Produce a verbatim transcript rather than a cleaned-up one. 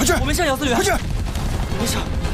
去！ 我没事，姚思雨。 快去！ 没事。